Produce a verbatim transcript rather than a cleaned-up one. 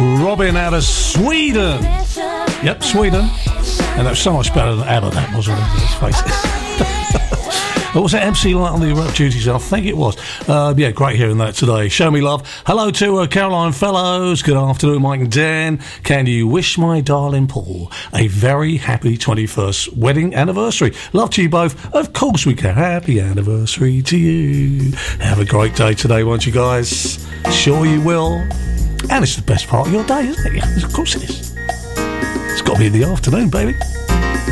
Robin out of Sweden. Yep, Sweden. And that was so much better than ABBA, that wasn't it? Let's face it. What was that, M C Light on the Rock Duties? I think it was. Uh, yeah, great hearing that today. Show me love. Hello to uh, Caroline Fellows. Good afternoon, Mike and Dan. Can you wish my darling Paul a very happy twenty-first wedding anniversary? Love to you both. Of course we can. Happy anniversary to you. Have a great day today, won't you guys? Sure you will. And it's the best part of your day, isn't it? Yeah, of course it is. It's got to be in the afternoon, baby.